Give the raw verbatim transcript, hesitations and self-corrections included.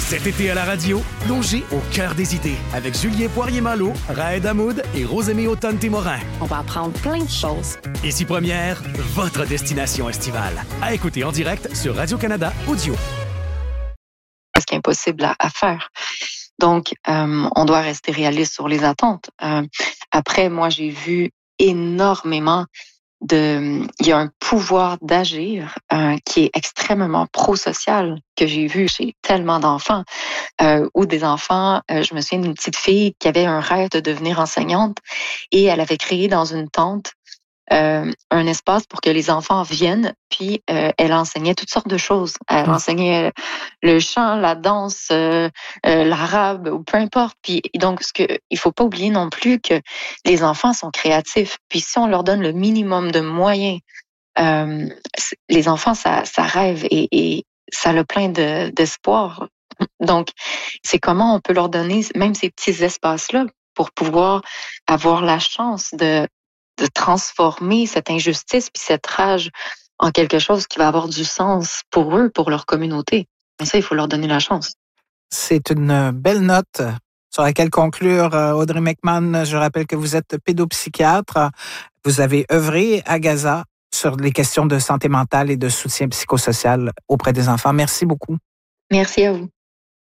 Cet été à la radio, plongez au cœur des idées avec Julien Poirier-Malo, Raed Hamoud et Rosémie Automne-Témorin. On va apprendre plein de choses. Ici Première, votre destination estivale. À écouter en direct sur Radio-Canada Audio. C'est impossible à, à faire. Donc, euh, on doit rester réaliste sur les attentes. Euh, après, moi, j'ai vu énormément de... Il y a un pouvoir d'agir euh, qui est extrêmement pro-social que j'ai vu chez tellement d'enfants. Euh, ou des enfants, euh, je me souviens d'une petite fille qui avait un rêve de devenir enseignante et elle avait créé dans une tente Euh, un espace pour que les enfants viennent, puis euh, elle enseignait toutes sortes de choses. Elle mmh. enseignait le chant, la danse, euh, euh, l'arabe, ou peu importe. Puis donc, ce que il faut pas oublier non plus que les enfants sont créatifs. Puis si on leur donne le minimum de moyens, euh, les enfants, ça, ça rêve et, et ça a plein de, d'espoir. Donc, c'est comment on peut leur donner même ces petits espaces-là pour pouvoir avoir la chance de de transformer cette injustice puis cette rage en quelque chose qui va avoir du sens pour eux, pour leur communauté. Mais ça, il faut leur donner la chance. C'est une belle note sur laquelle conclure. Audrey McMahon, je rappelle que vous êtes pédopsychiatre. Vous avez œuvré à Gaza sur les questions de santé mentale et de soutien psychosocial auprès des enfants. Merci beaucoup. Merci à vous.